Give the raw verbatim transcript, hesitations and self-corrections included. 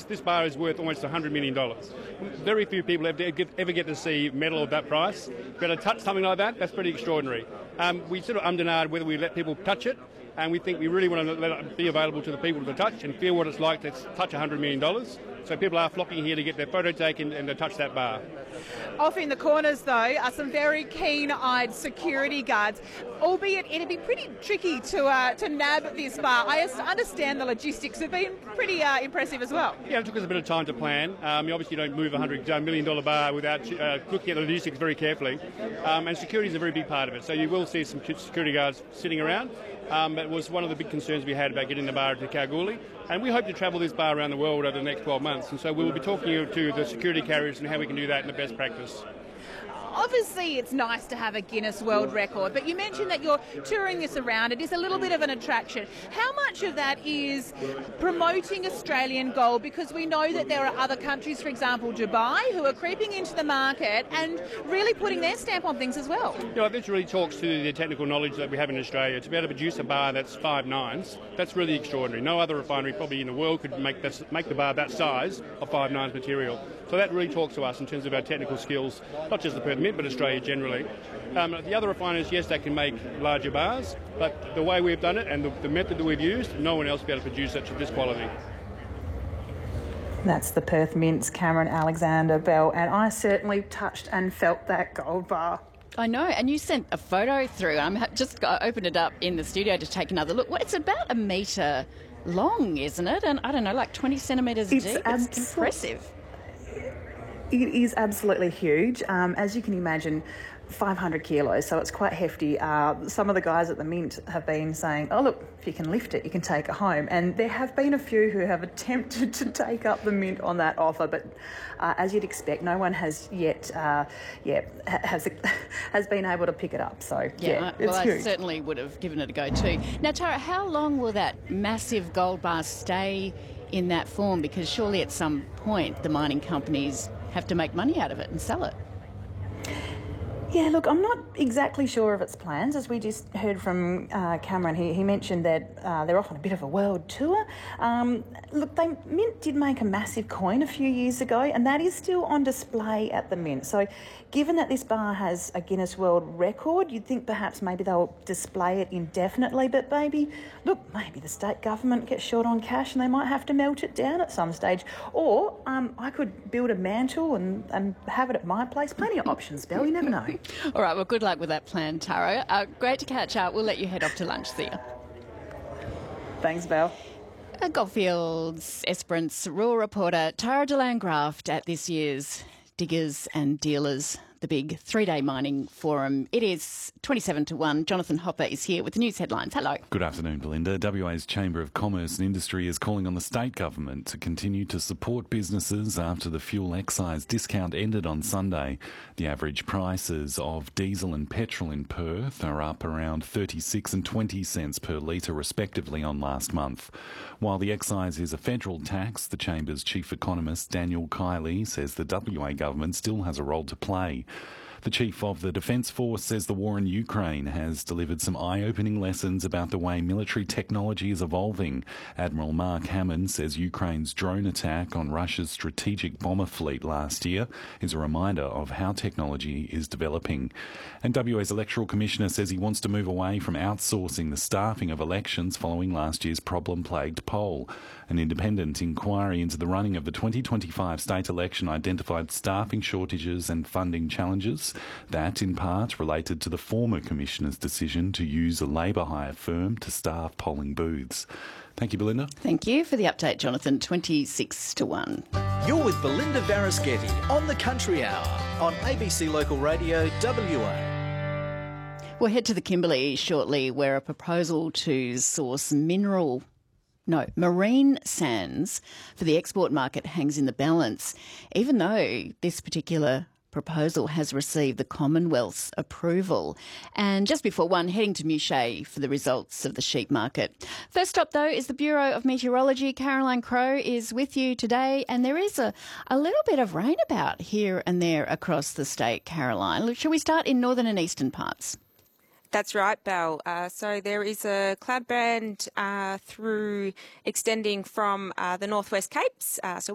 this bar is worth almost one hundred million dollars. Very few people ever get, ever get to see metal of that price. But to touch something like that, that's pretty extraordinary. Um, we sort of ummed and ahed whether we let people touch it, and we think we really want to let it be available to the people to touch and feel what it's like to touch one hundred million dollars. So people are flocking here to get their photo taken and to touch that bar. Off in the corners, though, are some very keen-eyed security guards, albeit it'd be pretty tricky to uh, to nab this bar. I understand the logistics have been pretty uh, impressive as well. Yeah, it took us a bit of time to plan. Um, you obviously don't move a one hundred million dollars bar without uh, looking at the logistics very carefully. Um, and security is a very big part of it. So you will see some security guards sitting around. Um, it was one of the big concerns we had about getting the bar to Kalgoorlie. And we hope to travel this bar around the world over the next twelve months. And so we will be talking to the security carriers and how we can do that in the best practice. Obviously, it's nice to have a Guinness World Record, but you mentioned that you're touring this around. It is a little bit of an attraction. How much of that is promoting Australian gold? Because we know that there are other countries, for example, Dubai, who are creeping into the market and really putting their stamp on things as well. You know, this really talks to the technical knowledge that we have in Australia. To be able to produce a bar that's five nines, that's really extraordinary. No other refinery probably in the world could make, this, make the bar that size of five nines material. So that really talks to us in terms of our technical skills, not just the Perth Mint, but Australia generally. Um, the other refiners, yes, they can make larger bars, but the way we've done it and the, the method that we've used, no one else will be able to produce it to this quality. That's the Perth Mint's Cameron Alexander Bell, and I certainly touched and felt that gold bar. I know, and you sent a photo through. I'm just I opened it up in the studio to take another look. Well, it's about a metre long, isn't it? And I don't know, like twenty centimetres deep. It's abs- impressive. It is absolutely huge. Um, as you can imagine, five hundred kilos, so it's quite hefty. Uh, some of the guys at the Mint have been saying, oh, look, if you can lift it, you can take it home. And there have been a few who have attempted to take up the Mint on that offer, but uh, as you'd expect, no one has yet uh, yeah, has, has been able to pick it up. So, yeah, yeah it's well, huge. I certainly would have given it a go too. Now, Tara, how long will that massive gold bar stay in that form? Because surely at some point the mining companies have to make money out of it and sell it. Yeah, look, I'm not exactly sure of its plans. As we just heard from uh, Cameron, he, he mentioned that uh, they're off on a bit of a world tour. Um, look, they Mint did make a massive coin a few years ago, and that is still on display at the Mint. So given that this bar has a Guinness World Record, you'd think perhaps maybe they'll display it indefinitely, but maybe, look, maybe the state government gets short on cash and they might have to melt it down at some stage. Or um, I could build a mantle and, and have it at my place. Plenty of options, Belle, you never know. All right, well, good luck with that plan, Tara. Uh, great to catch up. We'll let you head off to lunch. See ya. Thanks, Belle. Uh, Goldfields Esperance rural reporter Tara de Landgraft at this year's Diggers and Dealers, the big three-day mining forum. It is twenty-seven to one. Jonathan Hopper is here with the news headlines. Hello. Good afternoon, Belinda. W A's Chamber of Commerce and Industry is calling on the state government to continue to support businesses after the fuel excise discount ended on Sunday. The average prices of diesel and petrol in Perth are up around thirty-six and twenty cents per litre respectively on last month. While the excise is a federal tax, the Chamber's chief economist Daniel Kiley says the W A government still has a role to play. The chief of the Defence Force says the war in Ukraine has delivered some eye-opening lessons about the way military technology is evolving. Admiral Mark Hammond says Ukraine's drone attack on Russia's strategic bomber fleet last year is a reminder of how technology is developing. And W A's Electoral Commissioner says he wants to move away from outsourcing the staffing of elections following last year's problem-plagued poll. An independent inquiry into the running of the twenty twenty-five state election identified staffing shortages and funding challenges. That, in part, related to the former Commissioner's decision to use a labour hire firm to staff polling booths. Thank you, Belinda. Thank you for the update, Jonathan. twenty-six to one. You're with Belinda Varaschetti on the Country Hour on A B C Local Radio W A. We'll head to the Kimberley shortly, where a proposal to source mineral No, marine sands for the export market hangs in the balance, even though this particular proposal has received the Commonwealth's approval. And just before one, heading to Mushea for the results of the sheep market. First up, though, is the Bureau of Meteorology. Caroline Crowe is with you today, and there is a, a little bit of rain about here and there across the state, Caroline. Shall we start in northern and eastern parts? That's right, Belle. Uh, so there is a cloud band uh, through extending from uh, the northwest Capes. Uh, so